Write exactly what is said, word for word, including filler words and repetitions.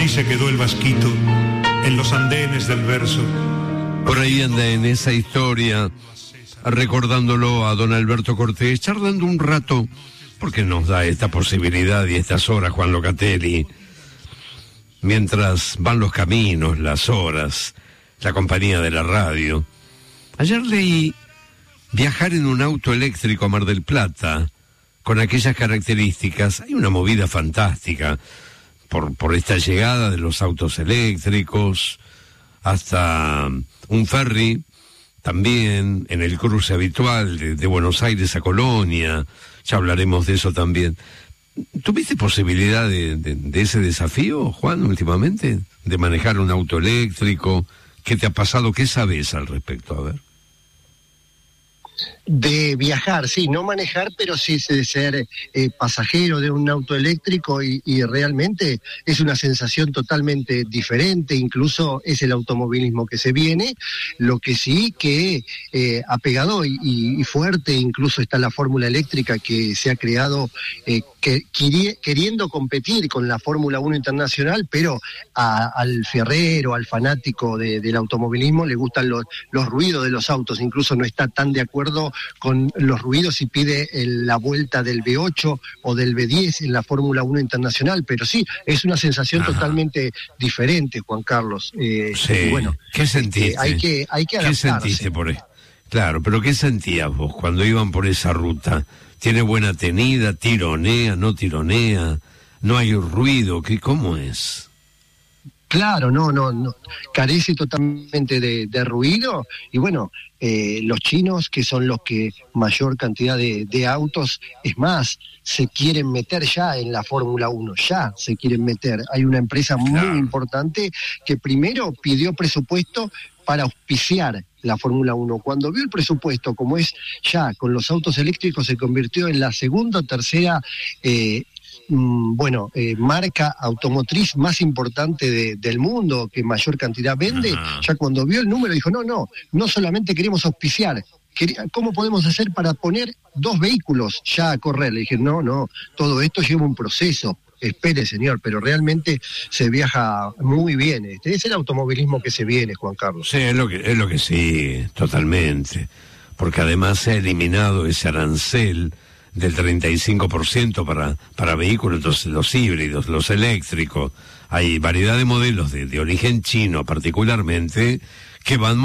Así se quedó el vasquito en los andenes del verso. Por ahí anda en esa historia, recordándolo a don Alberto Cortés, charlando un rato, porque nos da esta posibilidad y estas horas, Juan Locatelli, mientras van los caminos, las horas, la compañía de la radio. Ayer leí viajar en un auto eléctrico a Mar del Plata, con aquellas características. Hay una movida fantástica por, por esta llegada de los autos eléctricos, hasta un ferry, también en el cruce habitual de, de Buenos Aires a Colonia. Ya hablaremos de eso también. ¿Tuviste posibilidad de, de, de ese desafío, Juan, últimamente? De manejar un auto eléctrico. ¿Qué te ha pasado? ¿Qué sabes al respecto? A ver. De viajar, sí, no manejar, pero sí de ser eh, pasajero de un auto eléctrico y, y realmente es una sensación totalmente diferente, incluso es el automovilismo que se viene. Lo que sí que eh, ha pegado y, y fuerte, incluso está la fórmula eléctrica que se ha creado eh, que, queriendo competir con la Fórmula uno internacional, pero a, al fierrero, al fanático de, del automovilismo le gustan los, los ruidos de los autos, incluso no está tan de acuerdo con los ruidos y pide el, la vuelta del V ocho o del V diez en la Fórmula uno internacional, pero sí, es una sensación Ajá. totalmente diferente, Juan Carlos. Eh, sí. Bueno, ¿qué sentiste? Eh, hay que, hay que adaptarse. ¿Qué sentiste por eso? Claro, pero ¿qué sentías vos cuando iban por esa ruta? ¿Tiene buena tenida? ¿Tironea? ¿No tironea? ¿No hay ruido? ¿Qué, cómo es? Claro, no, no, no, carece totalmente de, de ruido y bueno, eh, los chinos, que son los que mayor cantidad de, de autos, es más, se quieren meter ya en la Fórmula uno, ya se quieren meter. Hay una empresa claro. muy importante que primero pidió presupuesto para auspiciar la Fórmula uno. Cuando vio el presupuesto, como es ya con los autos eléctricos, se convirtió en la segunda o tercera eh, bueno, eh, marca automotriz más importante de, del mundo, que mayor cantidad vende. Ajá. Ya cuando vio el número dijo, no, no, no solamente queremos auspiciar, ¿cómo podemos hacer para poner dos vehículos ya a correr? Le dije, no, no, todo esto lleva un proceso. Espere, señor, pero realmente se viaja muy bien. Este es el automovilismo que se viene, Juan Carlos. Sí, es lo que, es lo que sí, totalmente. Porque además se ha eliminado ese arancel del treinta y cinco por ciento para, para vehículos, los, los híbridos, los eléctricos. Hay variedad de modelos de, de origen chino particularmente que van